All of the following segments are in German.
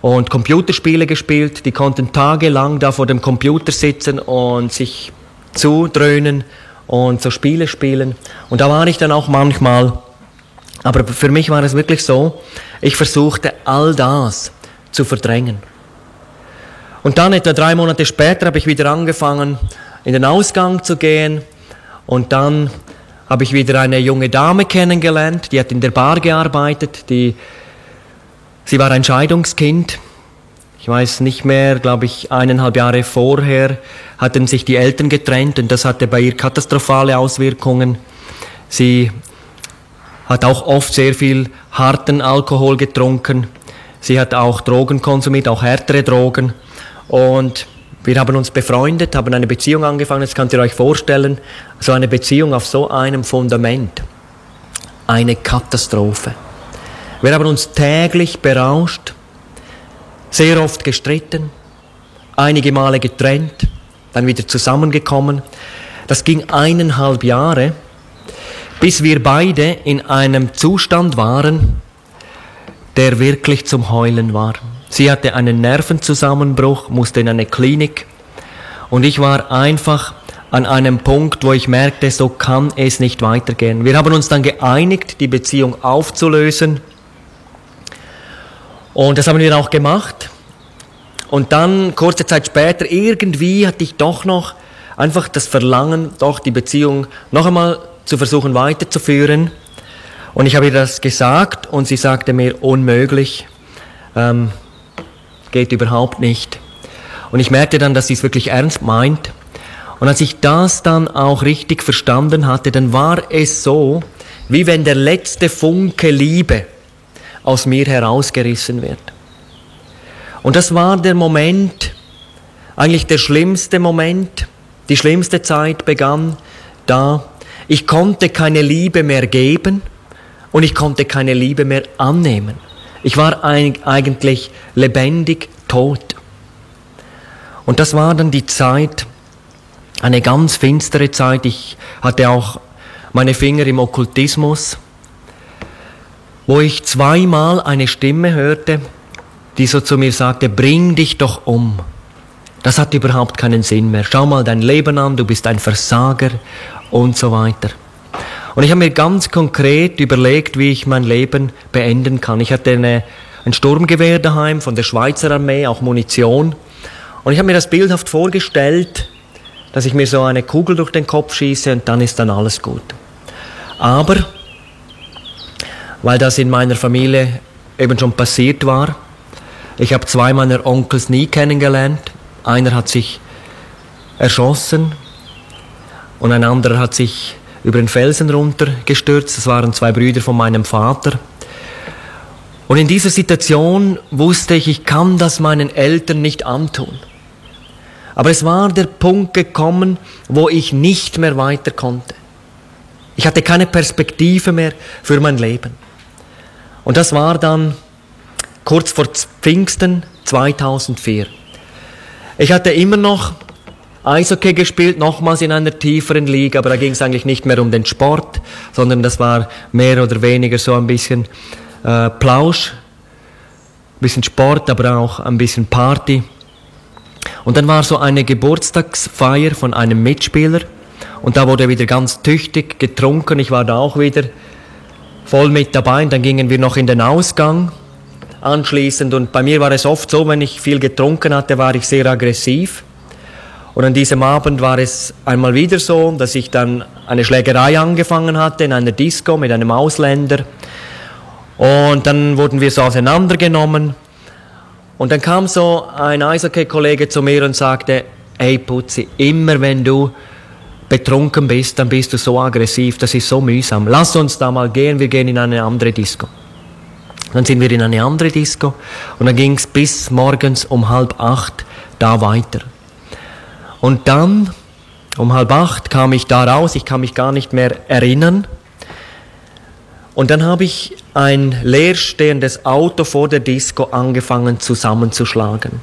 und Computerspiele gespielt. Die konnten tagelang da vor dem Computer sitzen und sich zudröhnen und so Spiele spielen. Und da war ich dann auch manchmal. Aber für mich war es wirklich so, ich versuchte all das zu verdrängen. Und dann etwa 3 Monate später habe ich wieder angefangen, in den Ausgang zu gehen. Und dann habe ich wieder eine junge Dame kennengelernt, die hat in der Bar gearbeitet. Sie war ein Scheidungskind. Ich weiß nicht mehr, glaube ich, 1,5 Jahre vorher hatten sich die Eltern getrennt und das hatte bei ihr katastrophale Auswirkungen. Sie hat auch oft sehr viel harten Alkohol getrunken. Sie hat auch Drogen konsumiert, auch härtere Drogen. Und wir haben uns befreundet, haben eine Beziehung angefangen. Jetzt könnt ihr euch vorstellen, so eine Beziehung auf so einem Fundament. Eine Katastrophe. Wir haben uns täglich berauscht, sehr oft gestritten, einige Male getrennt, dann wieder zusammengekommen. Das ging 1,5 Jahre, bis wir beide in einem Zustand waren, der wirklich zum Heulen war. Sie hatte einen Nervenzusammenbruch, musste in eine Klinik und ich war einfach an einem Punkt, wo ich merkte, so kann es nicht weitergehen. Wir haben uns dann geeinigt, die Beziehung aufzulösen und das haben wir auch gemacht. Und dann, kurze Zeit später, irgendwie hatte ich doch noch einfach das Verlangen, doch die Beziehung noch einmal zu versuchen weiterzuführen. Und ich habe ihr das gesagt und sie sagte mir, unmöglich, geht überhaupt nicht. Und ich merkte dann, dass sie es wirklich ernst meint. Und als ich das dann auch richtig verstanden hatte, dann war es so, wie wenn der letzte Funke Liebe aus mir herausgerissen wird. Und das war der Moment, eigentlich der schlimmste Moment, die schlimmste Zeit begann da. Ich konnte keine Liebe mehr geben und ich konnte keine Liebe mehr annehmen. Ich war eigentlich lebendig tot. Und das war dann die Zeit, eine ganz finstere Zeit. Ich hatte auch meine Finger im Okkultismus, wo ich 2-mal eine Stimme hörte, die so zu mir sagte, bring dich doch um. Das hat überhaupt keinen Sinn mehr. Schau mal dein Leben an, du bist ein Versager und so weiter. Und ich habe mir ganz konkret überlegt, wie ich mein Leben beenden kann. Ich hatte ein Sturmgewehr daheim von der Schweizer Armee, auch Munition. Und ich habe mir das bildhaft vorgestellt, dass ich mir so eine Kugel durch den Kopf schieße und dann ist dann alles gut. Aber, weil das in meiner Familie eben schon passiert war, ich habe 2 meiner Onkels nie kennengelernt. Einer hat sich erschossen und ein anderer hat sich über den Felsen runtergestürzt. Das waren 2 Brüder von meinem Vater. Und in dieser Situation wusste ich, ich kann das meinen Eltern nicht antun. Aber es war der Punkt gekommen, wo ich nicht mehr weiter konnte. Ich hatte keine Perspektive mehr für mein Leben. Und das war dann kurz vor Pfingsten 2004. Ich hatte immer noch Eishockey gespielt, nochmals in einer tieferen Liga, aber da ging es eigentlich nicht mehr um den Sport, sondern das war mehr oder weniger so ein bisschen Plausch, ein bisschen Sport, aber auch ein bisschen Party. Und dann war so eine Geburtstagsfeier von einem Mitspieler und da wurde wieder ganz tüchtig getrunken. Ich war da auch wieder voll mit dabei und dann gingen wir noch in den Ausgang anschließend und bei mir war es oft so, wenn ich viel getrunken hatte, war ich sehr aggressiv. Und an diesem Abend war es einmal wieder so, dass ich dann eine Schlägerei angefangen hatte in einer Disco mit einem Ausländer. Und dann wurden wir so auseinandergenommen. Und dann kam so ein Eishockey-Kollege zu mir und sagte, hey Putzi, immer wenn du betrunken bist, dann bist du so aggressiv, das ist so mühsam. Lass uns da mal gehen, wir gehen in eine andere Disco. Dann sind wir in eine andere Disco und dann ging es bis morgens um 7:30 da weiter. Und dann, um 7:30 kam ich da raus, ich kann mich gar nicht mehr erinnern. Und dann habe ich ein leerstehendes Auto vor der Disco angefangen zusammenzuschlagen.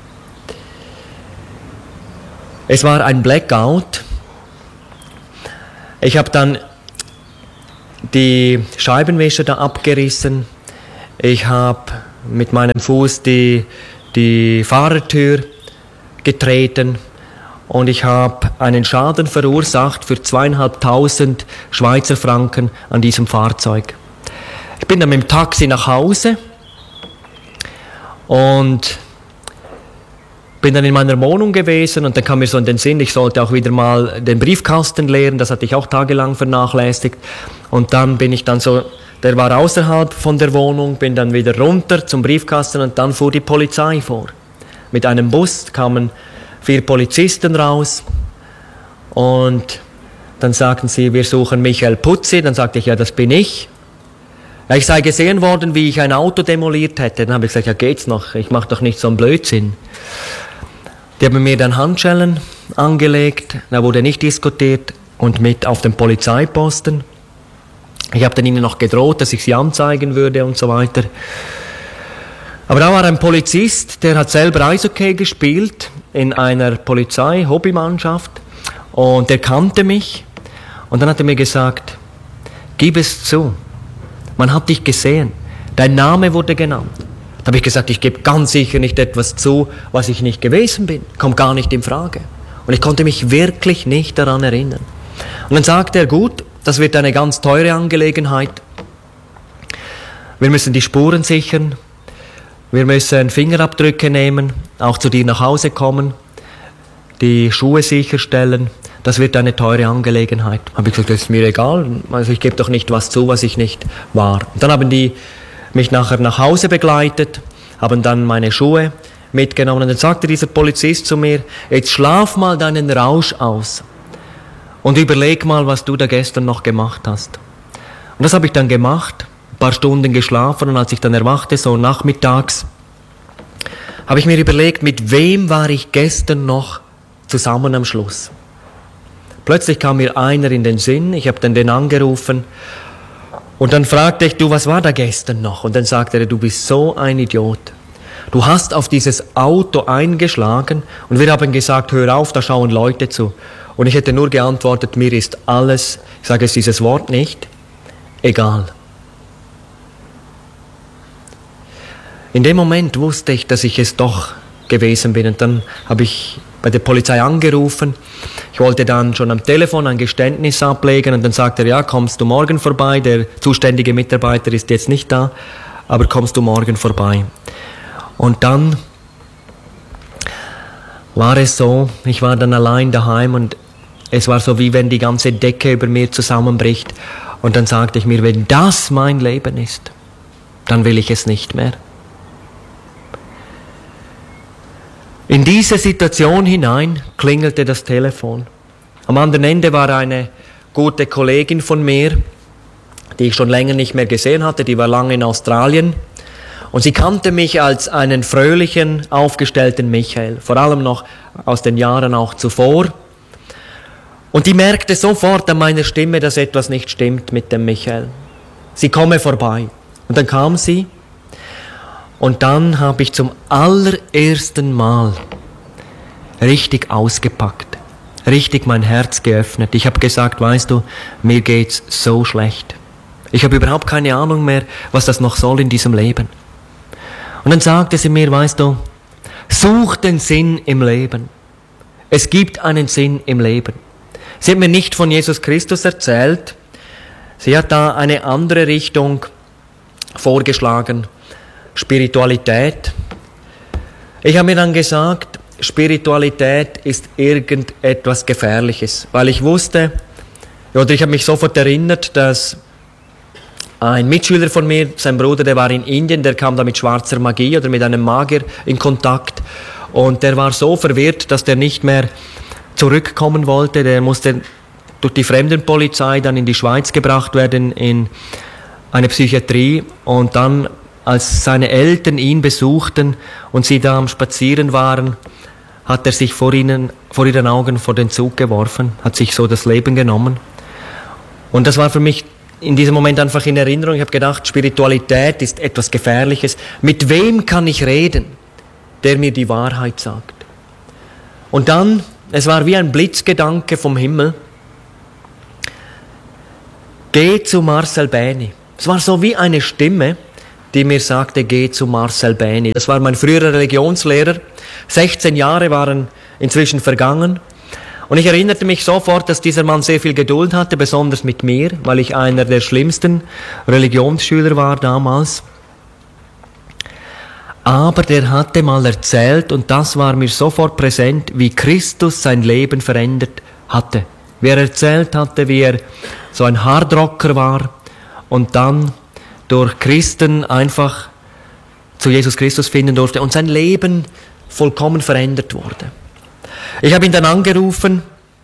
Es war ein Blackout. Ich habe dann die Scheibenwischer da abgerissen. Ich habe mit meinem Fuß die Fahrertür getreten und ich habe einen Schaden verursacht für 2.500 Schweizer Franken an diesem Fahrzeug. Ich bin dann mit dem Taxi nach Hause und bin dann in meiner Wohnung gewesen und dann kam mir so in den Sinn, ich sollte auch wieder mal den Briefkasten leeren, das hatte ich auch tagelang vernachlässigt. Und dann bin ich dann so, der war außerhalb von der Wohnung, bin dann wieder runter zum Briefkasten und dann fuhr die Polizei vor. Mit einem Bus kamen 4 Polizisten raus und dann sagten sie, wir suchen Michael Putzi. Dann sagte ich, ja, das bin ich. Ja, ich sei gesehen worden, wie ich ein Auto demoliert hätte. Dann habe ich gesagt, ja, geht's noch, ich mache doch nicht so einen Blödsinn. Die haben mir dann Handschellen angelegt, da wurde nicht diskutiert und mit auf den Polizeiposten. Ich habe dann ihnen noch gedroht, dass ich sie anzeigen würde und so weiter. Aber da war ein Polizist, der hat selber Eishockey gespielt in einer Polizei-Hobbymannschaft und der kannte mich und dann hat er mir gesagt, gib es zu, man hat dich gesehen, dein Name wurde genannt. Da habe ich gesagt, ich gebe ganz sicher nicht etwas zu, was ich nicht gewesen bin. Kommt gar nicht in Frage. Und ich konnte mich wirklich nicht daran erinnern. Und dann sagte er, gut, das wird eine ganz teure Angelegenheit. Wir müssen die Spuren sichern. Wir müssen Fingerabdrücke nehmen, auch zu dir nach Hause kommen, die Schuhe sicherstellen. Das wird eine teure Angelegenheit. Habe ich gesagt, das ist mir egal. Also ich gebe doch nicht was zu, was ich nicht war. Und dann haben die mich nachher nach Hause begleitet, haben dann meine Schuhe mitgenommen und dann sagte dieser Polizist zu mir, jetzt schlaf mal deinen Rausch aus und überleg mal, was du da gestern noch gemacht hast. Und das habe ich dann gemacht, ein paar Stunden geschlafen und als ich dann erwachte, so nachmittags, habe ich mir überlegt, mit wem war ich gestern noch zusammen am Schluss. Plötzlich kam mir einer in den Sinn, ich habe dann den angerufen. Und dann fragte ich, du, was war da gestern noch? Und dann sagte er, du bist so ein Idiot. Du hast auf dieses Auto eingeschlagen und wir haben gesagt, hör auf, da schauen Leute zu. Und ich hätte nur geantwortet, mir ist alles, ich sage jetzt dieses Wort nicht, egal. In dem Moment wusste ich, dass ich es doch gewesen bin und dann habe ich bei der Polizei angerufen. Ich wollte dann schon am Telefon ein Geständnis ablegen und dann sagte er, ja, kommst du morgen vorbei, der zuständige Mitarbeiter ist jetzt nicht da, aber kommst du morgen vorbei. Und dann war es so, ich war dann allein daheim und es war so, wie wenn die ganze Decke über mir zusammenbricht. Und dann sagte ich mir, wenn das mein Leben ist, dann will ich es nicht mehr. In diese Situation hinein klingelte das Telefon. Am anderen Ende war eine gute Kollegin von mir, die ich schon länger nicht mehr gesehen hatte, die war lange in Australien. Und sie kannte mich als einen fröhlichen, aufgestellten Michael, vor allem noch aus den Jahren auch zuvor. Und die merkte sofort an meiner Stimme, dass etwas nicht stimmt mit dem Michael. Sie komme vorbei. Und dann kam sie. Und dann habe ich zum allerersten Mal richtig ausgepackt, richtig mein Herz geöffnet. Ich habe gesagt, weißt du, mir geht's so schlecht. Ich habe überhaupt keine Ahnung mehr, was das noch soll in diesem Leben. Und dann sagte sie mir, weißt du, such den Sinn im Leben. Es gibt einen Sinn im Leben. Sie hat mir nicht von Jesus Christus erzählt. Sie hat da eine andere Richtung vorgeschlagen. Spiritualität. Ich habe mir dann gesagt, Spiritualität ist irgendetwas Gefährliches, weil ich wusste, oder ich habe mich sofort erinnert, dass ein Mitschüler von mir, sein Bruder, der war in Indien, der kam da mit schwarzer Magie oder mit einem Magier in Kontakt und der war so verwirrt, dass der nicht mehr zurückkommen wollte, der musste durch die Fremdenpolizei dann in die Schweiz gebracht werden, in eine Psychiatrie und dann als seine Eltern ihn besuchten und sie da am Spazieren waren, hat er sich vor ihren Augen vor den Zug geworfen, hat sich so das Leben genommen. Und das war für mich in diesem Moment einfach in Erinnerung. Ich habe gedacht, Spiritualität ist etwas Gefährliches. Mit wem kann ich reden, der mir die Wahrheit sagt? Und dann, es war wie ein Blitzgedanke vom Himmel, geh zu Marcel Bähni. Es war so wie eine Stimme, die mir sagte, geh zu Marcel Bähni. Das war mein früherer Religionslehrer. 16 Jahre waren inzwischen vergangen. Und ich erinnerte mich sofort, dass dieser Mann sehr viel Geduld hatte, besonders mit mir, weil ich einer der schlimmsten Religionsschüler war damals. Aber der hatte mal erzählt, und das war mir sofort präsent, wie Christus sein Leben verändert hatte. Wie er erzählt hatte, wie er so ein Hardrocker war und dann durch Christen einfach zu Jesus Christus finden durfte und sein Leben vollkommen verändert wurde. Ich habe ihn dann angerufen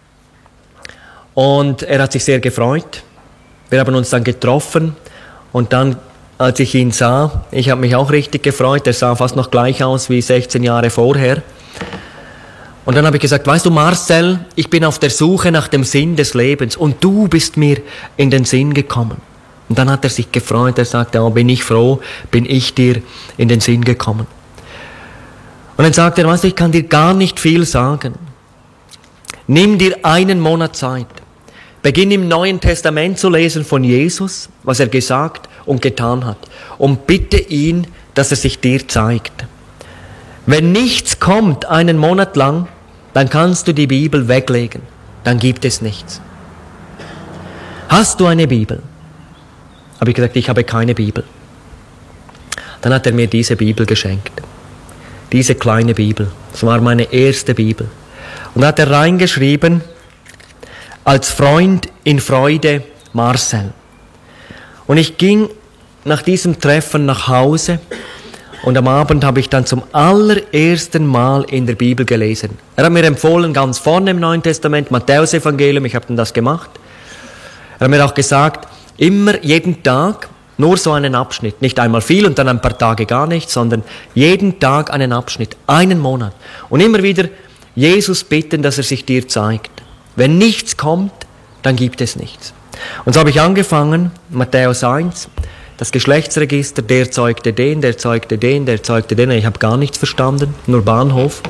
und er hat sich sehr gefreut. Wir haben uns dann getroffen und dann, als ich ihn sah, ich habe mich auch richtig gefreut, er sah fast noch gleich aus wie 16 Jahre vorher. Und dann habe ich gesagt, weißt du Marcel, ich bin auf der Suche nach dem Sinn des Lebens und du bist mir in den Sinn gekommen. Und dann hat er sich gefreut, er sagte, oh, bin ich froh, bin ich dir in den Sinn gekommen. Und dann sagte er, weißt du, ich kann dir gar nicht viel sagen. Nimm dir einen Monat Zeit. Beginn im Neuen Testament zu lesen von Jesus, was er gesagt und getan hat. Und bitte ihn, dass er sich dir zeigt. Wenn nichts kommt einen Monat lang, dann kannst du die Bibel weglegen. Dann gibt es nichts. Hast du eine Bibel? Habe ich gesagt, ich habe keine Bibel. Dann hat er mir diese Bibel geschenkt. Diese kleine Bibel. Das war meine erste Bibel. Und da hat er reingeschrieben, als Freund in Freude, Marcel. Und ich ging nach diesem Treffen nach Hause und am Abend habe ich dann zum allerersten Mal in der Bibel gelesen. Er hat mir empfohlen, ganz vorne im Neuen Testament, Matthäus-Evangelium, ich habe dann das gemacht. Er hat mir auch gesagt, immer, jeden Tag, nur so einen Abschnitt. Nicht einmal viel und dann ein paar Tage gar nichts, sondern jeden Tag einen Abschnitt, einen Monat. Und immer wieder Jesus bitten, dass er sich dir zeigt. Wenn nichts kommt, dann gibt es nichts. Und so habe ich angefangen, Matthäus 1, das Geschlechtsregister, der zeugte den, der zeugte den, der zeugte den. Ich habe gar nichts verstanden, nur Bahnhof.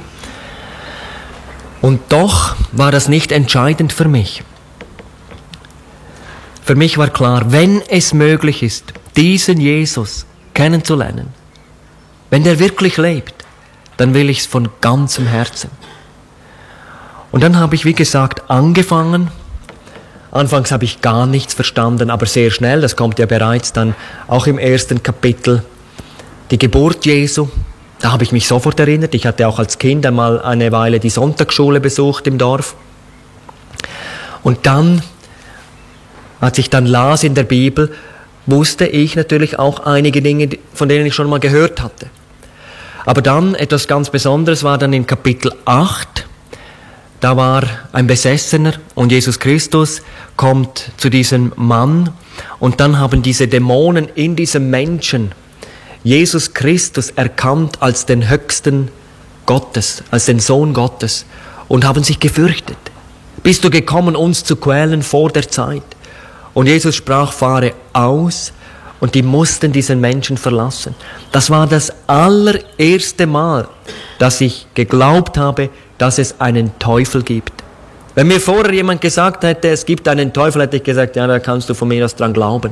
Und doch war das nicht entscheidend für mich. Für mich war klar, wenn es möglich ist, diesen Jesus kennenzulernen, wenn der wirklich lebt, dann will ich es von ganzem Herzen. Und dann habe ich, wie gesagt, angefangen. Anfangs habe ich gar nichts verstanden, aber sehr schnell, das kommt ja bereits dann auch im ersten Kapitel, die Geburt Jesu. Da habe ich mich sofort erinnert. Ich hatte auch als Kind einmal eine Weile die Sonntagsschule besucht im Dorf. Und dann, als ich dann las in der Bibel, wusste ich natürlich auch einige Dinge, von denen ich schon mal gehört hatte. Aber dann, etwas ganz Besonderes war dann in Kapitel 8, da war ein Besessener und Jesus Christus kommt zu diesem Mann und dann haben diese Dämonen in diesem Menschen Jesus Christus erkannt als den Höchsten Gottes, als den Sohn Gottes und haben sich gefürchtet. Bist du gekommen, uns zu quälen vor der Zeit? Und Jesus sprach, fahre aus, und die mussten diesen Menschen verlassen. Das war das allererste Mal, dass ich geglaubt habe, dass es einen Teufel gibt. Wenn mir vorher jemand gesagt hätte, es gibt einen Teufel, hätte ich gesagt, ja, da kannst du von mir aus dran glauben.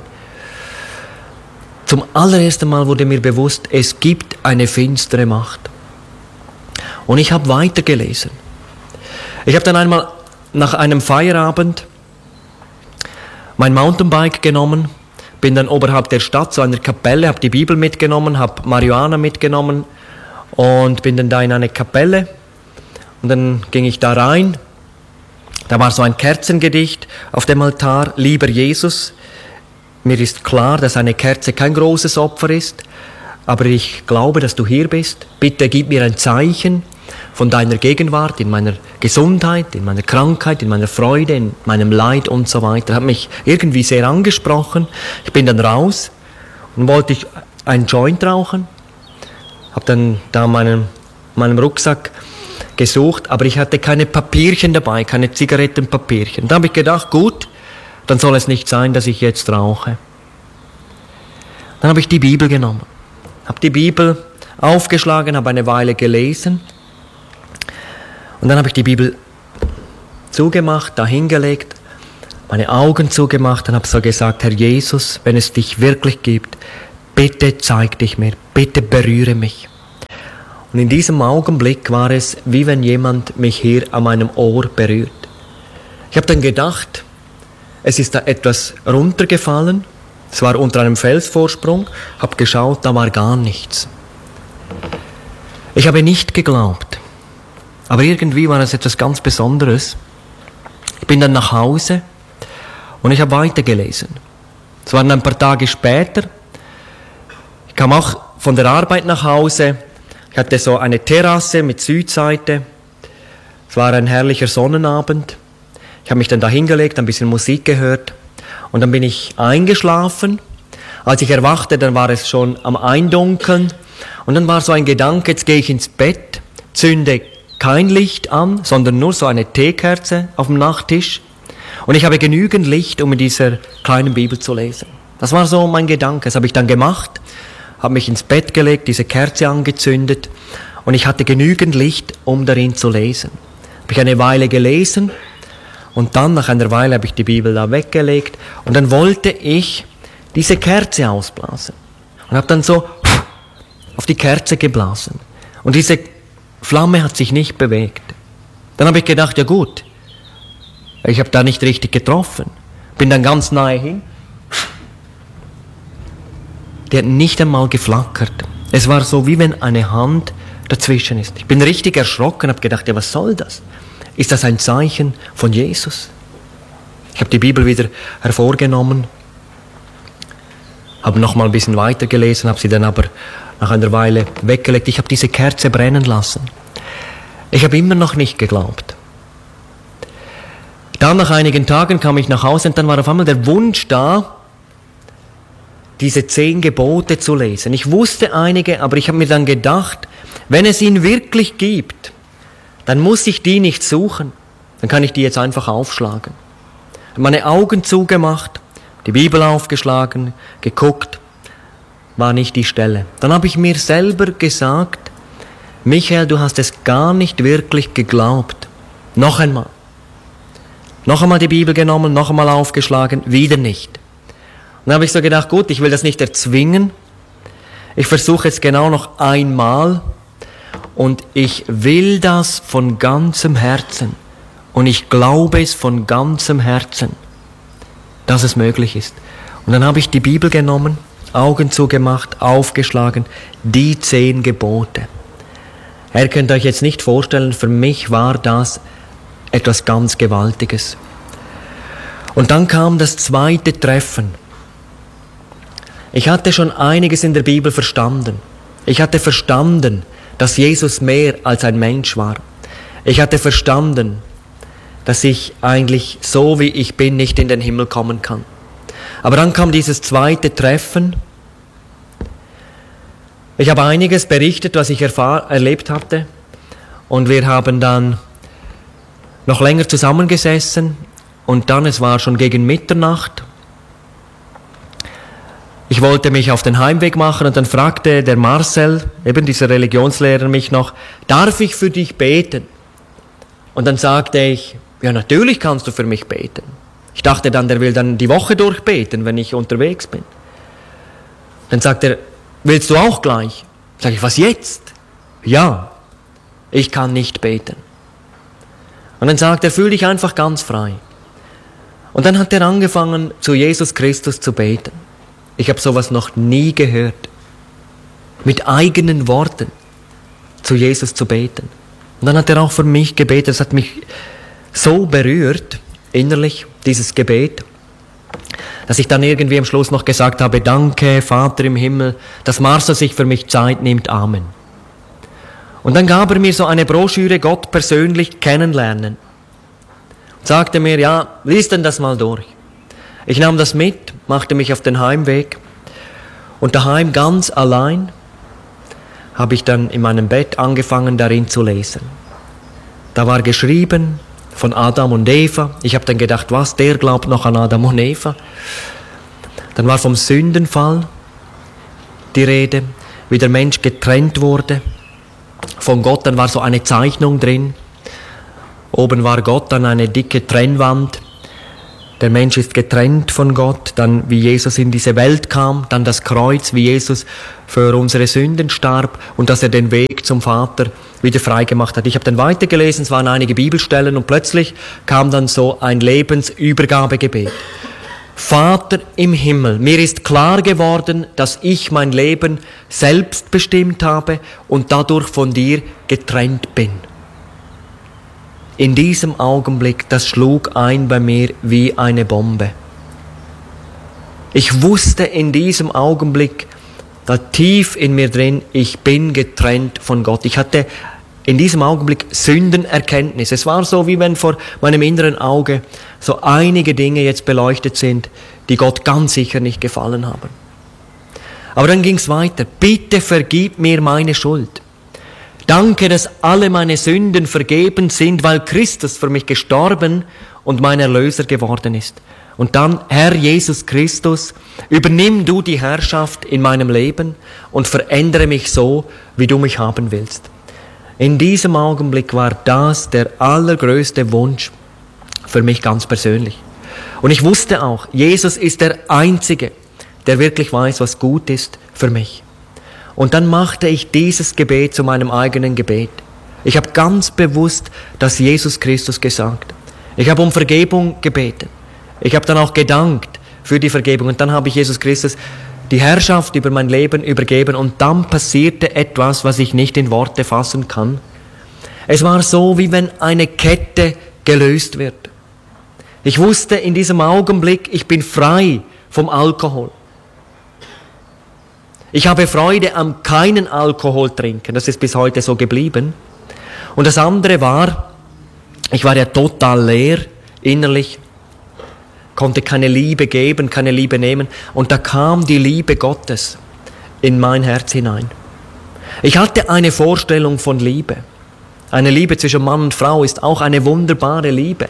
Zum allerersten Mal wurde mir bewusst, es gibt eine finstere Macht. Und ich habe weitergelesen. Ich habe dann einmal nach einem Feierabend mein Mountainbike genommen, bin dann oberhalb der Stadt zu einer Kapelle, habe die Bibel mitgenommen, habe Marihuana mitgenommen und bin dann da in eine Kapelle und dann ging ich da rein. Da war so ein Kerzengedicht auf dem Altar, lieber Jesus, mir ist klar, dass eine Kerze kein großes Opfer ist, aber ich glaube, dass du hier bist. Bitte gib mir ein Zeichen von deiner Gegenwart in meiner Gesundheit, in meiner Krankheit, in meiner Freude, in meinem Leid und so weiter. Hat mich irgendwie sehr angesprochen. Ich bin dann raus und wollte ich einen Joint rauchen. Habe dann da meinem Rucksack gesucht, aber ich hatte keine Papierchen dabei, keine Zigarettenpapierchen. Da habe ich gedacht, gut, dann soll es nicht sein, dass ich jetzt rauche. Dann habe ich die Bibel genommen, habe die Bibel aufgeschlagen, habe eine Weile gelesen und dann habe ich die Bibel zugemacht, da hingelegt, meine Augen zugemacht und habe so gesagt, Herr Jesus, wenn es dich wirklich gibt, bitte zeig dich mir, bitte berühre mich. Und in diesem Augenblick war es, wie wenn jemand mich hier an meinem Ohr berührt. Ich habe dann gedacht, es ist da etwas runtergefallen, es war unter einem Felsvorsprung, habe geschaut, da war gar nichts. Ich habe nicht geglaubt, aber irgendwie war es etwas ganz Besonderes. Ich bin dann nach Hause und ich habe weitergelesen. Es waren ein paar Tage später, ich kam auch von der Arbeit nach Hause, ich hatte so eine Terrasse mit Südseite, es war ein herrlicher Sonnenabend. Ich habe mich dann da hingelegt, ein bisschen Musik gehört und dann bin ich eingeschlafen. Als ich erwachte, dann war es schon am Eindunkeln und dann war so ein Gedanke, jetzt gehe ich ins Bett, zünde kein Licht an, sondern nur so eine Teekerze auf dem Nachttisch und ich habe genügend Licht, um in dieser kleinen Bibel zu lesen. Das war so mein Gedanke, das habe ich dann gemacht, habe mich ins Bett gelegt, diese Kerze angezündet und ich hatte genügend Licht, um darin zu lesen. Habe ich eine Weile gelesen. Und dann, nach einer Weile, habe ich die Bibel da weggelegt und dann wollte ich diese Kerze ausblasen. Und habe dann so auf die Kerze geblasen. Und diese Flamme hat sich nicht bewegt. Dann habe ich gedacht, ja gut, ich habe da nicht richtig getroffen. Bin dann ganz nahe hin. Die hat nicht einmal geflackert. Es war so, wie wenn eine Hand dazwischen ist. Ich bin richtig erschrocken, habe gedacht, ja was soll das? Ist das ein Zeichen von Jesus? Ich habe die Bibel wieder hervorgenommen, habe noch mal ein bisschen weitergelesen, habe sie dann aber nach einer Weile weggelegt. Ich habe diese Kerze brennen lassen. Ich habe immer noch nicht geglaubt. Dann nach einigen Tagen kam ich nach Hause und dann war auf einmal der Wunsch da, diese 10 Gebote zu lesen. Ich wusste einige, aber ich habe mir dann gedacht, wenn es ihn wirklich gibt, dann muss ich die nicht suchen, dann kann ich die jetzt einfach aufschlagen. Ich habe meine Augen zugemacht, die Bibel aufgeschlagen, geguckt, war nicht die Stelle. Dann habe ich mir selber gesagt, Michael, du hast es gar nicht wirklich geglaubt. Noch einmal. Noch einmal die Bibel genommen, noch einmal aufgeschlagen, wieder nicht. Und dann habe ich so gedacht, gut, ich will das nicht erzwingen. Ich versuche es genau noch einmal. Und ich will das von ganzem Herzen. Und ich glaube es von ganzem Herzen, dass es möglich ist. Und dann habe ich die Bibel genommen, Augen zugemacht, aufgeschlagen, die 10 Gebote. Ihr könnt euch jetzt nicht vorstellen, für mich war das etwas ganz Gewaltiges. Und dann kam das zweite Treffen. Ich hatte schon einiges in der Bibel verstanden. Ich hatte verstanden, dass Jesus mehr als ein Mensch war. Ich hatte verstanden, dass ich eigentlich so wie ich bin nicht in den Himmel kommen kann. Aber dann kam dieses zweite Treffen. Ich habe einiges berichtet, was ich erlebt hatte. Und wir haben dann noch länger zusammengesessen. Und dann, es war schon gegen Mitternacht. Ich wollte mich auf den Heimweg machen und dann fragte der Marcel, eben dieser Religionslehrer, mich noch, darf ich für dich beten? Und dann sagte ich, ja natürlich kannst du für mich beten. Ich dachte dann, der will dann die Woche durchbeten, wenn ich unterwegs bin. Dann sagt er, willst du auch gleich? Sag ich, was jetzt? Ja, ich kann nicht beten. Und dann sagt er, fühl dich einfach ganz frei. Und dann hat er angefangen, zu Jesus Christus zu beten. Ich habe sowas noch nie gehört. Mit eigenen Worten zu Jesus zu beten. Und dann hat er auch für mich gebetet. Das hat mich so berührt, innerlich, dieses Gebet, dass ich dann irgendwie am Schluss noch gesagt habe, danke, Vater im Himmel, dass Marcel sich für mich Zeit nimmt. Amen. Und dann gab er mir so eine Broschüre, Gott persönlich kennenlernen. Und sagte mir, ja, lies denn das mal durch. Ich nahm das mit, machte mich auf den Heimweg und daheim ganz allein habe ich dann in meinem Bett angefangen, darin zu lesen. Da war geschrieben von Adam und Eva. Ich habe dann gedacht, was, der glaubt noch an Adam und Eva? Dann war vom Sündenfall die Rede, wie der Mensch getrennt wurde von Gott. Dann war so eine Zeichnung drin. Oben war Gott, dann eine dicke Trennwand. Der Mensch ist getrennt von Gott, dann wie Jesus in diese Welt kam, dann das Kreuz, wie Jesus für unsere Sünden starb und dass er den Weg zum Vater wieder freigemacht hat. Ich habe dann weitergelesen, es waren einige Bibelstellen und plötzlich kam dann so ein Lebensübergabegebet. Vater im Himmel, mir ist klar geworden, dass ich mein Leben selbst bestimmt habe und dadurch von dir getrennt bin. In diesem Augenblick, das schlug ein bei mir wie eine Bombe. Ich wusste in diesem Augenblick, da tief in mir drin, ich bin getrennt von Gott. Ich hatte in diesem Augenblick Sündenerkenntnis. Es war so, wie wenn vor meinem inneren Auge so einige Dinge jetzt beleuchtet sind, die Gott ganz sicher nicht gefallen haben. Aber dann ging es weiter. Bitte vergib mir meine Schuld. Danke, dass alle meine Sünden vergeben sind, weil Christus für mich gestorben und mein Erlöser geworden ist. Und dann, Herr Jesus Christus, übernimm du die Herrschaft in meinem Leben und verändere mich so, wie du mich haben willst. In diesem Augenblick war das der allergrößte Wunsch für mich ganz persönlich. Und ich wusste auch, Jesus ist der Einzige, der wirklich weiß, was gut ist für mich. Und dann machte ich dieses Gebet zu meinem eigenen Gebet. Ich habe ganz bewusst das Jesus Christus gesagt. Ich habe um Vergebung gebeten. Ich habe dann auch gedankt für die Vergebung. Und dann habe ich Jesus Christus die Herrschaft über mein Leben übergeben. Und dann passierte etwas, was ich nicht in Worte fassen kann. Es war so, wie wenn eine Kette gelöst wird. Ich wusste in diesem Augenblick, ich bin frei vom Alkohol. Ich habe Freude am keinen Alkohol trinken. Das ist bis heute so geblieben. Und das andere war, ich war ja total leer innerlich, konnte keine Liebe geben, keine Liebe nehmen. Und da kam die Liebe Gottes in mein Herz hinein. Ich hatte eine Vorstellung von Liebe. Eine Liebe zwischen Mann und Frau ist auch eine wunderbare Liebe.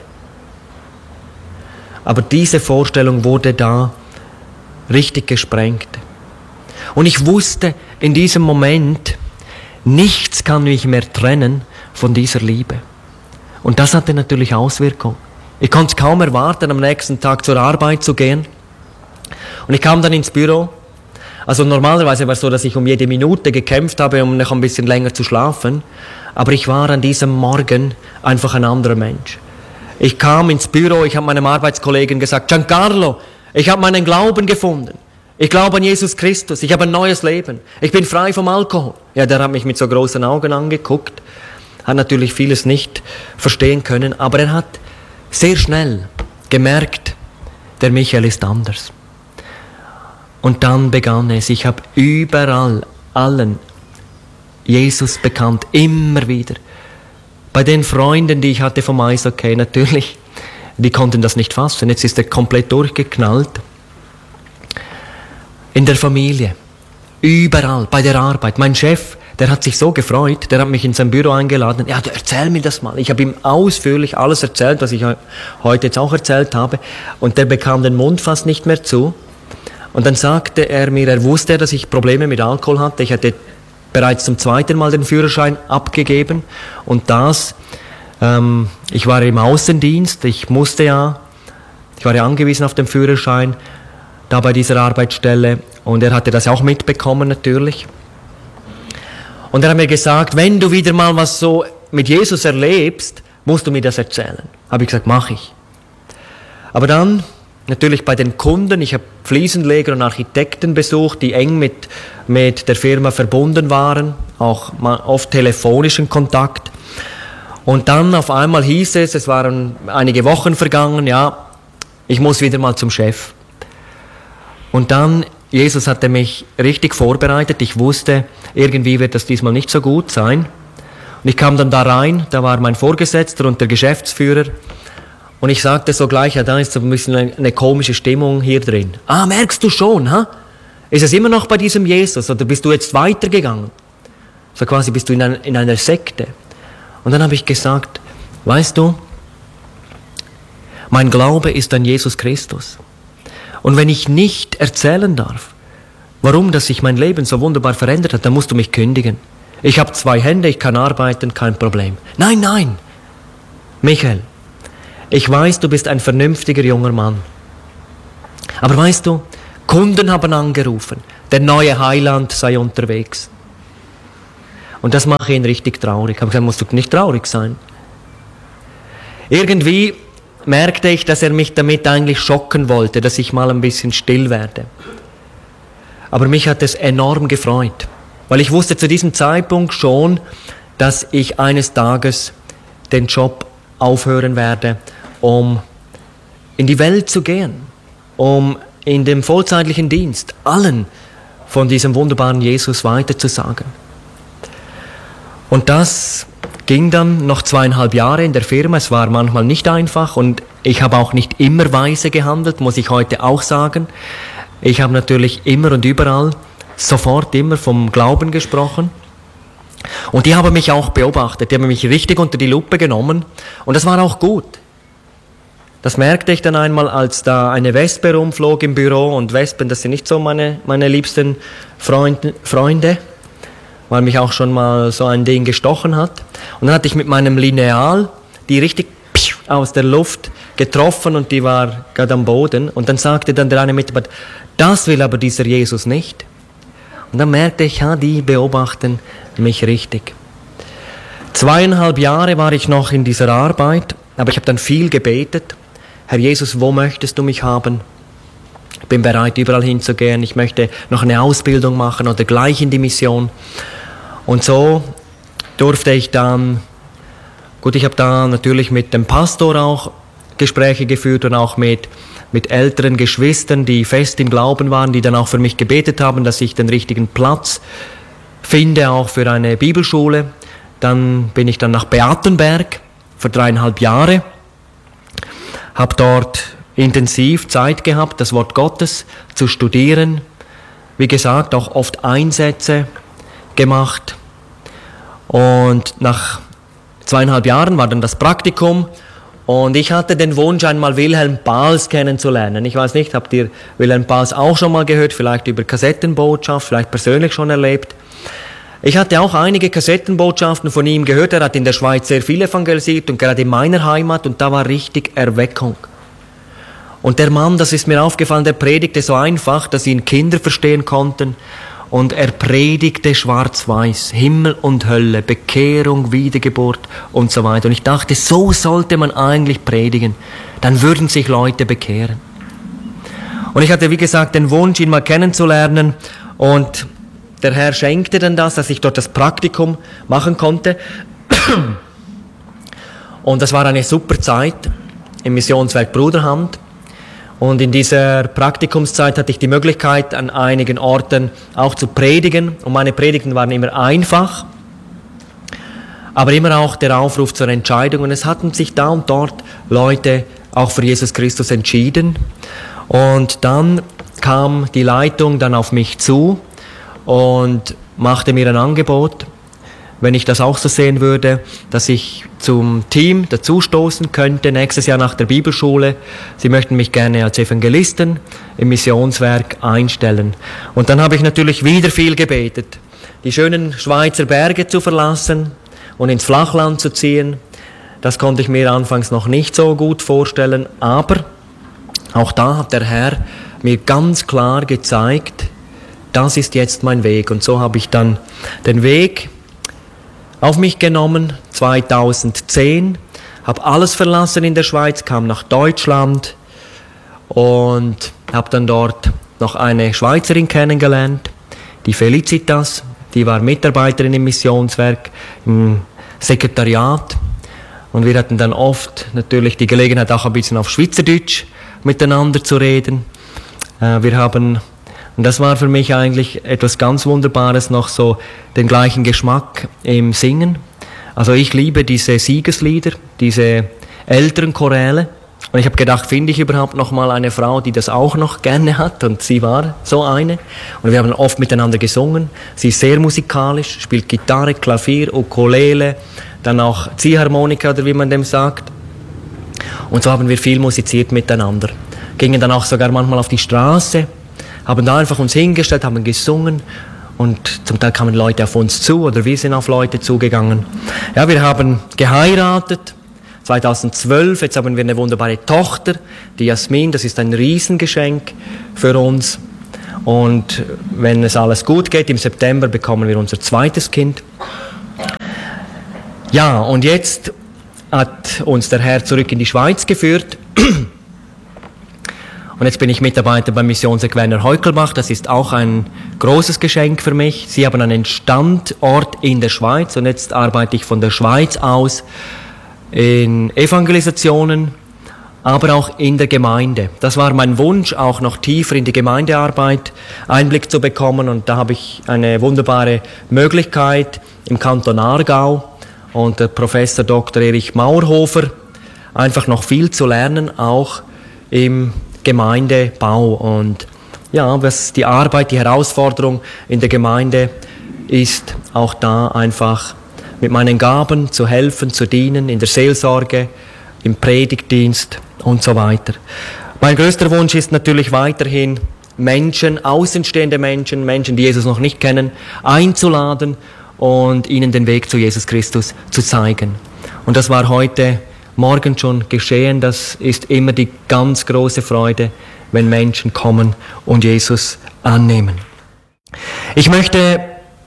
Aber diese Vorstellung wurde da richtig gesprengt. Und ich wusste in diesem Moment, nichts kann mich mehr trennen von dieser Liebe. Und das hatte natürlich Auswirkungen. Ich konnte es kaum erwarten, am nächsten Tag zur Arbeit zu gehen. Und ich kam dann ins Büro. Also normalerweise war es so, dass ich um jede Minute gekämpft habe, um noch ein bisschen länger zu schlafen. Aber ich war an diesem Morgen einfach ein anderer Mensch. Ich kam ins Büro, ich habe meinem Arbeitskollegen gesagt, Giancarlo, ich habe meinen Glauben gefunden. Ich glaube an Jesus Christus, ich habe ein neues Leben. Ich bin frei vom Alkohol. Ja, der hat mich mit so großen Augen angeguckt, hat natürlich vieles nicht verstehen können, aber er hat sehr schnell gemerkt, der Michael ist anders. Und dann begann es, ich habe überall allen Jesus bekannt, immer wieder. Bei den Freunden, die ich hatte vom Eishockey, natürlich, die konnten das nicht fassen. Jetzt ist er komplett durchgeknallt. In der Familie, überall, bei der Arbeit. Mein Chef, der hat sich so gefreut, der hat mich in sein Büro eingeladen. Ja, erzähl mir das mal. Ich habe ihm ausführlich alles erzählt, was ich heute jetzt auch erzählt habe. Und der bekam den Mund fast nicht mehr zu. Und dann sagte er mir, er wusste, dass ich Probleme mit Alkohol hatte. Ich hatte bereits zum zweiten Mal den Führerschein abgegeben. Und ich war im Außendienst, ich war ja angewiesen auf den Führerschein, da bei dieser Arbeitsstelle, und er hatte das auch mitbekommen natürlich. Und er hat mir gesagt, wenn du wieder mal was so mit Jesus erlebst, musst du mir das erzählen. Habe ich gesagt, mache ich. Aber dann, natürlich bei den Kunden, ich habe Fliesenleger und Architekten besucht, die eng mit der Firma verbunden waren, auch oft telefonischen Kontakt. Und dann auf einmal hieß es waren einige Wochen vergangen, ja, ich muss wieder mal zum Chef. Und dann, Jesus hatte mich richtig vorbereitet. Ich wusste, irgendwie wird das diesmal nicht so gut sein. Und ich kam dann da rein, da war mein Vorgesetzter und der Geschäftsführer. Und ich sagte so gleich, ja, da ist so ein bisschen eine komische Stimmung hier drin. Ah, merkst du schon, ha? Ist es immer noch bei diesem Jesus oder bist du jetzt weitergegangen? So quasi bist du in einer Sekte. Und dann habe ich gesagt, weißt du, mein Glaube ist an Jesus Christus. Und wenn ich nicht erzählen darf, warum das sich mein Leben so wunderbar verändert hat, dann musst du mich kündigen. Ich habe 2 Hände, ich kann arbeiten, kein Problem. Nein, Michael, ich weiß, du bist ein vernünftiger junger Mann. Aber weißt du, Kunden haben angerufen, der neue Heiland sei unterwegs. Und das mache ihn richtig traurig. Ich habe gesagt, musst du nicht traurig sein. Irgendwie merkte ich, dass er mich damit eigentlich schocken wollte, dass ich mal ein bisschen still werde. Aber mich hat es enorm gefreut, weil ich wusste zu diesem Zeitpunkt schon, dass ich eines Tages den Job aufhören werde, um in die Welt zu gehen, um in dem vollzeitlichen Dienst allen von diesem wunderbaren Jesus weiterzusagen. Und das ging dann noch 2,5 Jahre in der Firma. Es war manchmal nicht einfach und ich habe auch nicht immer weise gehandelt, muss ich heute auch sagen. Ich habe natürlich immer und überall sofort immer vom Glauben gesprochen. Und die haben mich auch beobachtet, die haben mich richtig unter die Lupe genommen und das war auch gut. Das merkte ich dann einmal, als da eine Wespe rumflog im Büro und Wespen, das sind nicht so meine liebsten Freunde, weil mich auch schon mal so ein Ding gestochen hat. Und dann hatte ich mit meinem Lineal die richtig aus der Luft getroffen und die war gerade am Boden. Und dann sagte dann der eine Mitarbeiter, das will aber dieser Jesus nicht. Und dann merkte ich, ja, die beobachten mich richtig. 2,5 Jahre war ich noch in dieser Arbeit, aber ich habe dann viel gebetet. Herr Jesus, wo möchtest du mich haben? Ich bin bereit, überall hinzugehen. Ich möchte noch eine Ausbildung machen oder gleich in die Mission. Und so durfte ich dann, gut, ich habe da natürlich mit dem Pastor auch Gespräche geführt und auch mit älteren Geschwistern, die fest im Glauben waren, die dann auch für mich gebetet haben, dass ich den richtigen Platz finde, auch für eine Bibelschule. Dann bin ich dann nach Beatenberg für 3,5 Jahre, habe dort intensiv Zeit gehabt, das Wort Gottes zu studieren. Wie gesagt, auch oft Einsätze gemacht. Und nach 2,5 Jahren war dann das Praktikum und ich hatte den Wunsch, einmal Wilhelm Pahls kennenzulernen. Ich weiß nicht, habt ihr Wilhelm Pahls auch schon mal gehört, vielleicht über Kassettenbotschaft, vielleicht persönlich schon erlebt. Ich hatte auch einige Kassettenbotschaften von ihm gehört, er hat in der Schweiz sehr viel evangelisiert und gerade in meiner Heimat und da war richtig Erweckung. Und der Mann, das ist mir aufgefallen, der predigte so einfach, dass ihn Kinder verstehen konnten. Und er predigte schwarz-weiß, Himmel und Hölle, Bekehrung, Wiedergeburt und so weiter. Und ich dachte, so sollte man eigentlich predigen. Dann würden sich Leute bekehren. Und ich hatte, wie gesagt, den Wunsch, ihn mal kennenzulernen. Und der Herr schenkte dann das, dass ich dort das Praktikum machen konnte. Und das war eine super Zeit im Missionswerk Bruderhand. Und in dieser Praktikumszeit hatte ich die Möglichkeit, an einigen Orten auch zu predigen. Und meine Predigten waren immer einfach, aber immer auch der Aufruf zur Entscheidung. Und es hatten sich da und dort Leute auch für Jesus Christus entschieden. Und dann kam die Leitung dann auf mich zu und machte mir ein Angebot, wenn ich das auch so sehen würde, dass ich zum Team dazustoßen könnte, nächstes Jahr nach der Bibelschule. Sie möchten mich gerne als Evangelisten im Missionswerk einstellen. Und dann habe ich natürlich wieder viel gebetet, die schönen Schweizer Berge zu verlassen und ins Flachland zu ziehen. Das konnte ich mir anfangs noch nicht so gut vorstellen, aber auch da hat der Herr mir ganz klar gezeigt, das ist jetzt mein Weg. Und so habe ich dann den Weg auf mich genommen, 2010, habe alles verlassen in der Schweiz, kam nach Deutschland und habe dann dort noch eine Schweizerin kennengelernt, die Felicitas, die war Mitarbeiterin im Missionswerk, im Sekretariat und wir hatten dann oft natürlich die Gelegenheit, auch ein bisschen auf Schweizerdeutsch miteinander zu reden. Und das war für mich eigentlich etwas ganz Wunderbares, noch so den gleichen Geschmack im Singen. Also ich liebe diese Siegeslieder, diese älteren Choräle. Und ich habe gedacht, finde ich überhaupt noch mal eine Frau, die das auch noch gerne hat? Und sie war so eine. Und wir haben oft miteinander gesungen. Sie ist sehr musikalisch, spielt Gitarre, Klavier, Ukulele, dann auch Ziehharmonika oder wie man dem sagt. Und so haben wir viel musiziert miteinander. Gingen dann auch sogar manchmal auf die Straße, haben da einfach uns hingestellt, haben gesungen und zum Teil kamen Leute auf uns zu oder wir sind auf Leute zugegangen. Ja, wir haben geheiratet 2012. Jetzt haben wir eine wunderbare Tochter, die Jasmin. Das ist ein Riesengeschenk für uns. Und wenn es alles gut geht, im September bekommen wir unser zweites Kind. Ja, und jetzt hat uns der Herr zurück in die Schweiz geführt. Und jetzt bin ich Mitarbeiter beim Missionswerk Werner Heukelbach. Das ist auch ein großes Geschenk für mich. Sie haben einen Standort in der Schweiz und jetzt arbeite ich von der Schweiz aus in Evangelisationen, aber auch in der Gemeinde. Das war mein Wunsch, auch noch tiefer in die Gemeindearbeit Einblick zu bekommen. Und da habe ich eine wunderbare Möglichkeit im Kanton Aargau und der Professor Dr. Erich Mauerhofer, einfach noch viel zu lernen, auch im Gemeindebau. Und ja, was die Arbeit, die Herausforderung in der Gemeinde ist, auch da einfach mit meinen Gaben zu helfen, zu dienen, in der Seelsorge, im Predigtdienst und so weiter. Mein größter Wunsch ist natürlich weiterhin, Menschen, außenstehende Menschen, Menschen, die Jesus noch nicht kennen, einzuladen und ihnen den Weg zu Jesus Christus zu zeigen. Und das war heute Morgen schon geschehen. Das ist immer die ganz große Freude, wenn Menschen kommen und Jesus annehmen. Ich möchte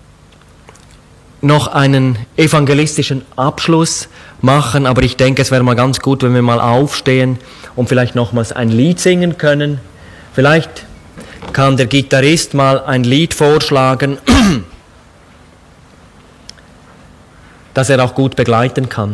noch einen evangelistischen Abschluss machen, aber ich denke, es wäre mal ganz gut, wenn wir mal aufstehen und vielleicht nochmals ein Lied singen können. Vielleicht kann der Gitarrist mal ein Lied vorschlagen, das er auch gut begleiten kann.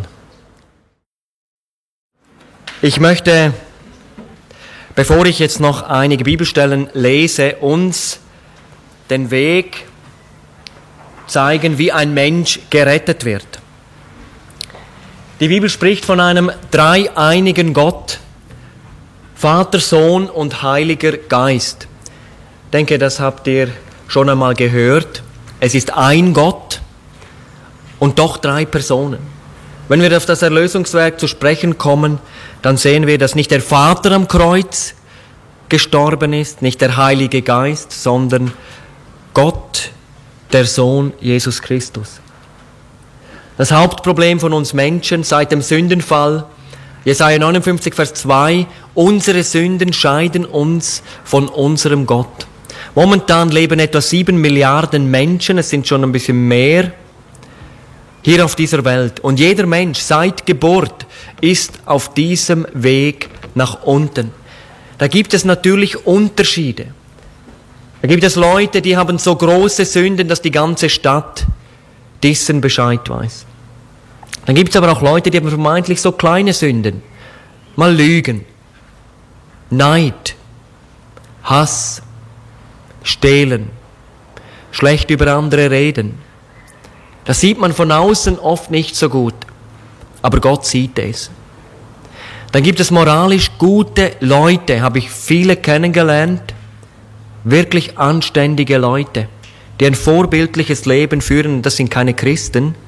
Ich möchte, bevor ich jetzt noch einige Bibelstellen lese, uns den Weg zeigen, wie ein Mensch gerettet wird. Die Bibel spricht von einem dreieinigen Gott, Vater, Sohn und Heiliger Geist. Ich denke, das habt ihr schon einmal gehört. Es ist ein Gott und doch drei Personen. Wenn wir auf das Erlösungswerk zu sprechen kommen, dann sehen wir, dass nicht der Vater am Kreuz gestorben ist, nicht der Heilige Geist, sondern Gott, der Sohn Jesus Christus. Das Hauptproblem von uns Menschen seit dem Sündenfall, Jesaja 59, Vers 2, unsere Sünden scheiden uns von unserem Gott. Momentan leben etwa 7 Milliarden Menschen, es sind schon ein bisschen mehr, hier auf dieser Welt. Und jeder Mensch seit Geburt ist auf diesem Weg nach unten. Da gibt es natürlich Unterschiede. Da gibt es Leute, die haben so große Sünden, dass die ganze Stadt dessen Bescheid weiß. Dann gibt es aber auch Leute, die haben vermeintlich so kleine Sünden. Mal Lügen, Neid, Hass, Stehlen, schlecht über andere reden. Das sieht man von außen oft nicht so gut, aber Gott sieht es. Dann gibt es moralisch gute Leute, habe ich viele kennengelernt, wirklich anständige Leute, die ein vorbildliches Leben führen. Das sind keine Christen.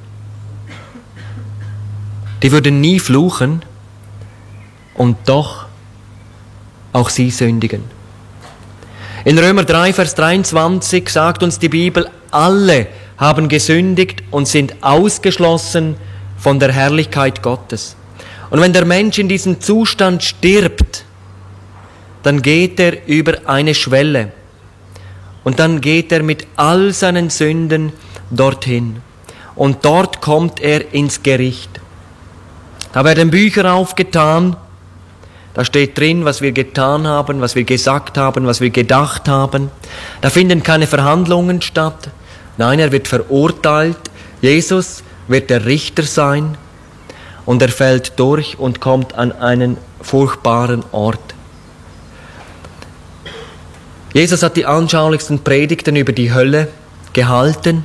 Die würden nie fluchen und doch auch sie sündigen. In Römer 3, Vers 23 sagt uns die Bibel, alle haben gesündigt und sind ausgeschlossen von der Herrlichkeit Gottes. Und wenn der Mensch in diesem Zustand stirbt, dann geht er über eine Schwelle. Und dann geht er mit all seinen Sünden dorthin. Und dort kommt er ins Gericht. Da werden Bücher aufgetan. Da steht drin, was wir getan haben, was wir gesagt haben, was wir gedacht haben. Da finden keine Verhandlungen statt. Nein, er wird verurteilt. Jesus wird der Richter sein. Und er fällt durch und kommt an einen furchtbaren Ort. Jesus hat die anschaulichsten Predigten über die Hölle gehalten.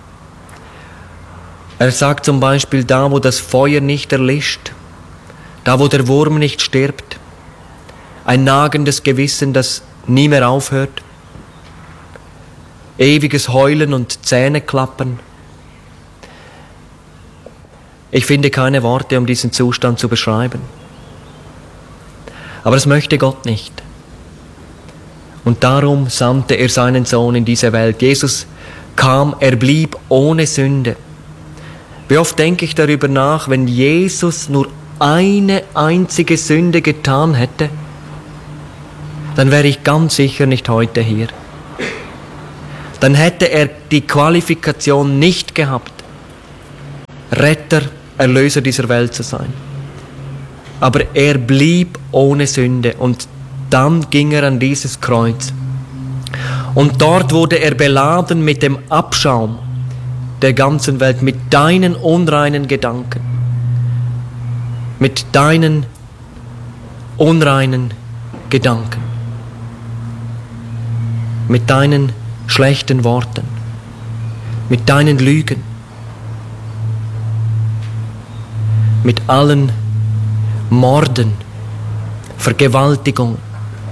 Er sagt zum Beispiel, da wo das Feuer nicht erlischt, da wo der Wurm nicht stirbt, ein nagendes Gewissen, das nie mehr aufhört, ewiges Heulen und Zähneklappern. Ich finde keine Worte, um diesen Zustand zu beschreiben. Aber das möchte Gott nicht. Und darum sandte er seinen Sohn in diese Welt. Jesus kam, er blieb ohne Sünde. Wie oft denke ich darüber nach, wenn Jesus nur eine einzige Sünde getan hätte, dann wäre ich ganz sicher nicht heute hier. Dann hätte er die Qualifikation nicht gehabt, Retter, Erlöser dieser Welt zu sein. Aber er blieb ohne Sünde und dann ging er an dieses Kreuz. Und dort wurde er beladen mit dem Abschaum der ganzen Welt, mit deinen unreinen Gedanken, mit deinen unreinen Gedanken, mit deinen schlechten Worten, mit deinen Lügen, mit allen Morden, Vergewaltigungen.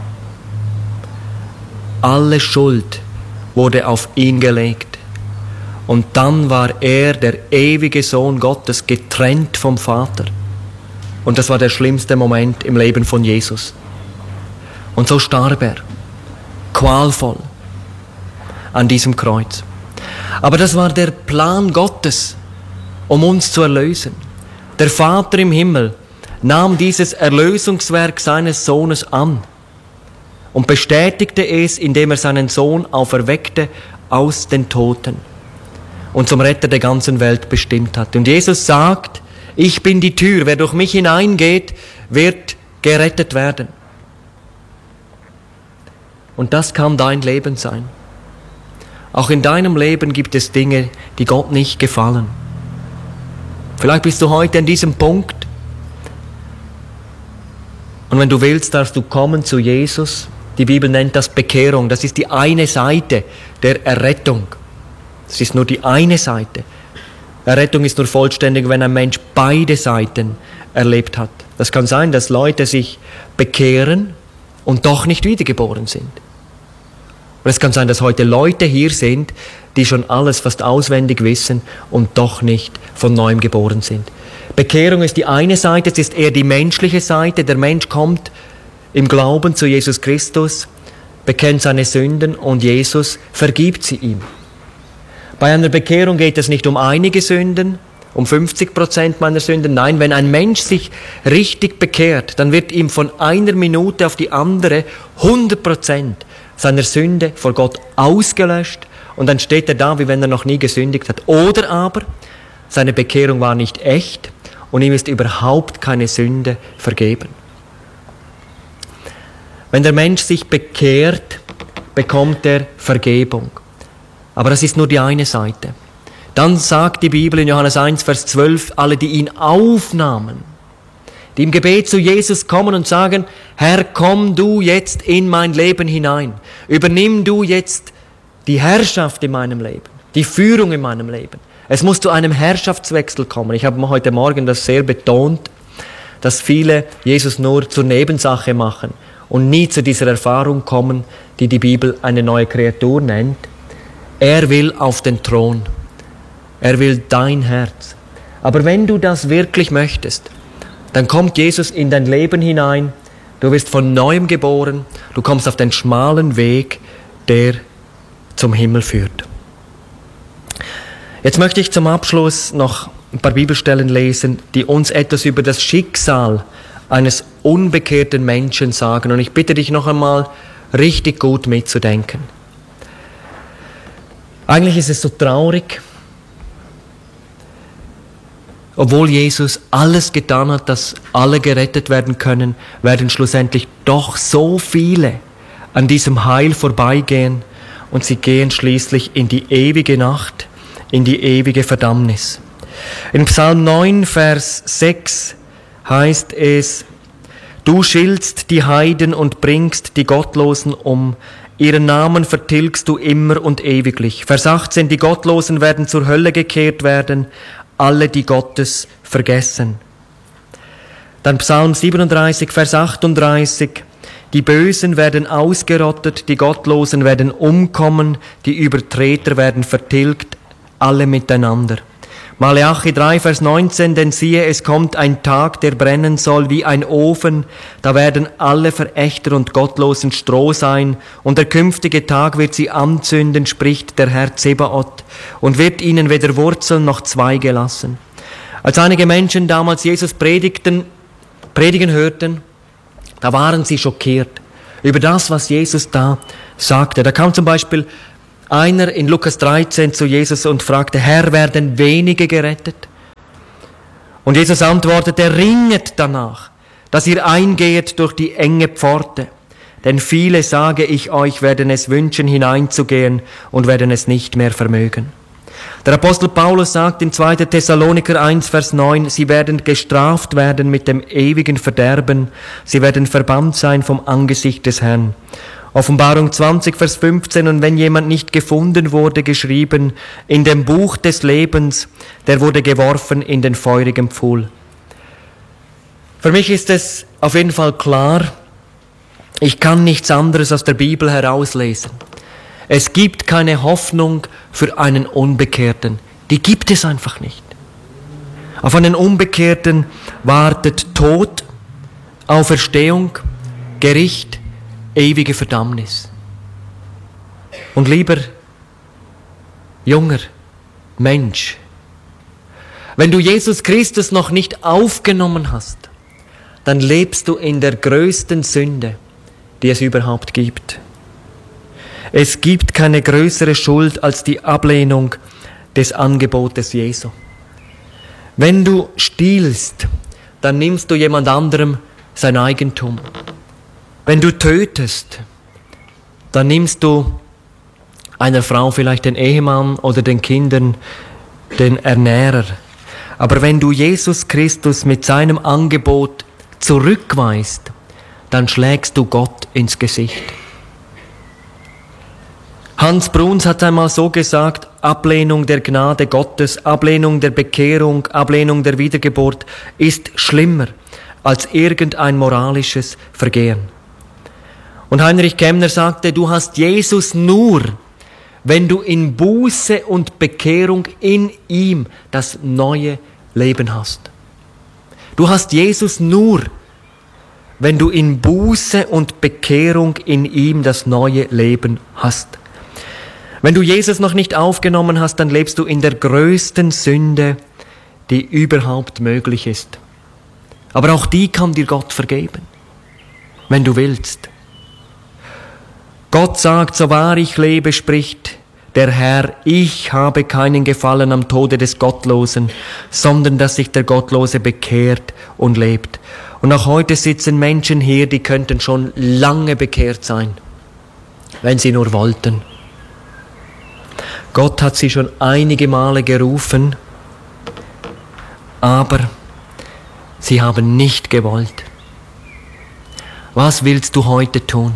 Alle Schuld wurde auf ihn gelegt. Und dann war er, der ewige Sohn Gottes, getrennt vom Vater. Und das war der schlimmste Moment im Leben von Jesus. Und so starb er, qualvoll, an diesem Kreuz. Aber das war der Plan Gottes, um uns zu erlösen. Der Vater im Himmel nahm dieses Erlösungswerk seines Sohnes an und bestätigte es, indem er seinen Sohn auferweckte aus den Toten und zum Retter der ganzen Welt bestimmt hat. Und Jesus sagt, ich bin die Tür, wer durch mich hineingeht, wird gerettet werden. Und das kann dein Leben sein. Auch in deinem Leben gibt es Dinge, die Gott nicht gefallen. Vielleicht bist du heute an diesem Punkt. Und wenn du willst, darfst du kommen zu Jesus. Die Bibel nennt das Bekehrung. Das ist die eine Seite der Errettung. Das ist nur die eine Seite. Errettung ist nur vollständig, wenn ein Mensch beide Seiten erlebt hat. Das kann sein, dass Leute sich bekehren und doch nicht wiedergeboren sind. Und es kann sein, dass heute Leute hier sind, die schon alles fast auswendig wissen und doch nicht von Neuem geboren sind. Bekehrung ist die eine Seite, es ist eher die menschliche Seite. Der Mensch kommt im Glauben zu Jesus Christus, bekennt seine Sünden und Jesus vergibt sie ihm. Bei einer Bekehrung geht es nicht um einige Sünden, um 50% meiner Sünden. Nein, wenn ein Mensch sich richtig bekehrt, dann wird ihm von einer Minute auf die andere 100% seiner Sünde vor Gott ausgelöscht und dann steht er da, wie wenn er noch nie gesündigt hat. Oder aber seine Bekehrung war nicht echt und ihm ist überhaupt keine Sünde vergeben. Wenn der Mensch sich bekehrt, bekommt er Vergebung. Aber das ist nur die eine Seite. Dann sagt die Bibel in Johannes 1, Vers 12, alle, die ihn aufnahmen, die im Gebet zu Jesus kommen und sagen, Herr, komm du jetzt in mein Leben hinein. Übernimm du jetzt die Herrschaft in meinem Leben, die Führung in meinem Leben. Es muss zu einem Herrschaftswechsel kommen. Ich habe heute Morgen das sehr betont, dass viele Jesus nur zur Nebensache machen und nie zu dieser Erfahrung kommen, die die Bibel eine neue Kreatur nennt. Er will auf den Thron. Er will dein Herz. Aber wenn du das wirklich möchtest, dann kommt Jesus in dein Leben hinein, du wirst von Neuem geboren, du kommst auf den schmalen Weg, der zum Himmel führt. Jetzt möchte ich zum Abschluss noch ein paar Bibelstellen lesen, die uns etwas über das Schicksal eines unbekehrten Menschen sagen. Und ich bitte dich noch einmal, richtig gut mitzudenken. Eigentlich ist es so traurig, obwohl Jesus alles getan hat, dass alle gerettet werden können, werden schlussendlich doch so viele an diesem Heil vorbeigehen und sie gehen schließlich in die ewige Nacht, in die ewige Verdammnis. In Psalm 9, Vers 6 heißt es, du schiltst die Heiden und bringst die Gottlosen um. Ihren Namen vertilgst du immer und ewiglich. Vers 18, die Gottlosen werden zur Hölle gekehrt werden, alle, die Gottes vergessen. Dann Psalm 37, Vers 38, die Bösen werden ausgerottet, die Gottlosen werden umkommen, die Übertreter werden vertilgt, alle miteinander. Maleachi 3, Vers 19, denn siehe, es kommt ein Tag, der brennen soll wie ein Ofen, da werden alle Verächter und Gottlosen Stroh sein, und der künftige Tag wird sie anzünden, spricht der Herr Zebaoth, und wird ihnen weder Wurzeln noch Zweige lassen. Als einige Menschen damals Jesus predigten, predigen hörten, da waren sie schockiert über das, was Jesus da sagte. Da kam zum Beispiel einer in Lukas 13 zu Jesus und fragte, Herr, werden wenige gerettet? Und Jesus antwortete, ringet danach, dass ihr eingehet durch die enge Pforte. Denn viele, sage ich euch, werden es wünschen, hineinzugehen und werden es nicht mehr vermögen. Der Apostel Paulus sagt in 2. Thessaloniker 1, Vers 9, sie werden gestraft werden mit dem ewigen Verderben, sie werden verbannt sein vom Angesicht des Herrn. Offenbarung 20, Vers 15, und wenn jemand nicht gefunden wurde, geschrieben, in dem Buch des Lebens, der wurde geworfen in den feurigen Pfuhl. Für mich ist es auf jeden Fall klar, ich kann nichts anderes aus der Bibel herauslesen. Es gibt keine Hoffnung für einen Unbekehrten. Die gibt es einfach nicht. Auf einen Unbekehrten wartet Tod, Auferstehung, Gericht, ewige Verdammnis. Und lieber junger Mensch, wenn du Jesus Christus noch nicht aufgenommen hast, dann lebst du in der größten Sünde, die es überhaupt gibt. Es gibt keine größere Schuld als die Ablehnung des Angebotes Jesu. Wenn du stiehlst, dann nimmst du jemand anderem sein Eigentum. Wenn du tötest, dann nimmst du einer Frau vielleicht den Ehemann oder den Kindern den Ernährer. Aber wenn du Jesus Christus mit seinem Angebot zurückweist, dann schlägst du Gott ins Gesicht. Hans Bruns hat einmal so gesagt, Ablehnung der Gnade Gottes, Ablehnung der Bekehrung, Ablehnung der Wiedergeburt ist schlimmer als irgendein moralisches Vergehen. Und Heinrich Kemner sagte, du hast Jesus nur, wenn du in Buße und Bekehrung in ihm das neue Leben hast. Du hast Jesus nur, wenn du in Buße und Bekehrung in ihm das neue Leben hast. Wenn du Jesus noch nicht aufgenommen hast, dann lebst du in der größten Sünde, die überhaupt möglich ist. Aber auch die kann dir Gott vergeben, wenn du willst. Gott sagt, so wahr ich lebe, spricht der Herr, ich habe keinen Gefallen am Tode des Gottlosen, sondern dass sich der Gottlose bekehrt und lebt. Und auch heute sitzen Menschen hier, die könnten schon lange bekehrt sein, wenn sie nur wollten. Gott hat sie schon einige Male gerufen, aber sie haben nicht gewollt. Was willst du heute tun?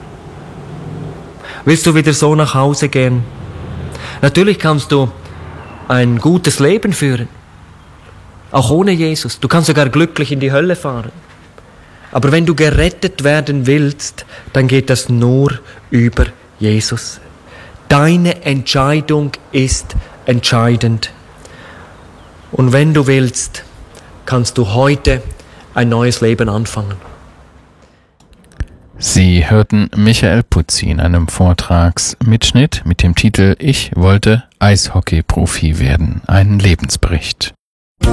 Willst du wieder so nach Hause gehen? Natürlich kannst du ein gutes Leben führen, auch ohne Jesus. Du kannst sogar glücklich in die Hölle fahren. Aber wenn du gerettet werden willst, dann geht das nur über Jesus. Deine Entscheidung ist entscheidend. Und wenn du willst, kannst du heute ein neues Leben anfangen. Sie hörten Michael Putzi in einem Vortragsmitschnitt mit dem Titel Ich wollte Eishockey-Profi werden. Ein Lebensbericht.